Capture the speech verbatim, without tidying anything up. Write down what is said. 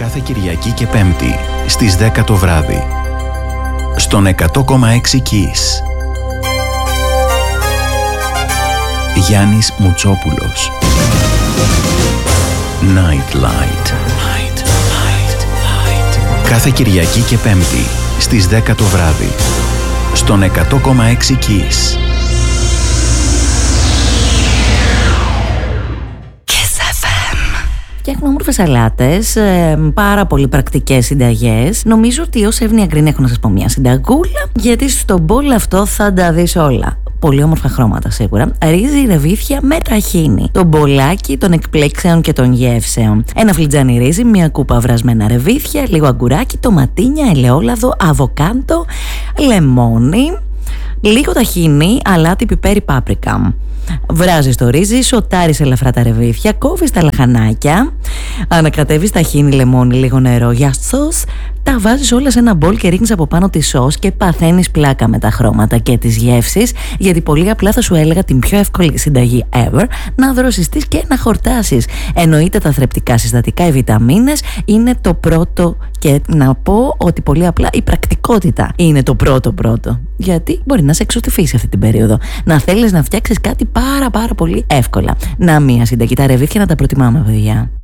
Κάθε Κυριακή και Πέμπτη στις δέκα το βράδυ στον εκατό κόμμα έξι Kiss. Γιάννης Μουτσόπουλος. Night Light. Night, light, light. Κάθε Κυριακή και Πέμπτη στις δέκα το βράδυ στον εκατό κόμμα έξι Kiss. Φτιάχνω όμορφες σαλάτες, ε, πάρα πολύ πρακτικές συνταγές. Νομίζω ότι ως Εύνοια Green έχω να σας πω μια συνταγούλα, γιατί στο μπολ αυτό θα τα δεις όλα. Πολύ όμορφα χρώματα σίγουρα. Ρύζι, ρεβίθια με ταχίνι. Το μπολάκι των εκπλήξεων και των γεύσεων. Ένα φλιτζάνι ρύζι, μια κούπα βρασμένα ρεβίθια, λίγο αγκουράκι, τοματίνια, ελαιόλαδο, αβοκάντο, λεμόνι, λίγο ταχίνι, αλάτι, πιπέρι, πάπρικα. Βράζεις το ρύζι, σοτάρεις ελαφρά τα ρεβίθια, κόβεις τα λαχανάκια, ανακατεύεις ταχίνι, λεμόνι, λίγο νερό για σως, τα βάζεις όλα σε ένα μπολ και ρίχνεις από πάνω τη σως και παθαίνεις πλάκα με τα χρώματα και τις γεύσεις, γιατί πολύ απλά θα σου έλεγα την πιο εύκολη συνταγή ever να δροσιστείς και να χορτάσεις. Εννοείται τα θρεπτικά συστατικά, οι βιταμίνες είναι το πρώτο, και να πω ότι πολύ απλά η πρακτικότητα είναι το πρώτο πρώτο, γιατί μπορεί να σε εξωτυφίσει αυτή την περίοδο, να θέλεις να φτιάξεις κάτι πάρα πάρα πολύ εύκολα. Να μία συνταγή, τα ρεβίθια να τα προτιμάμε, παιδιά.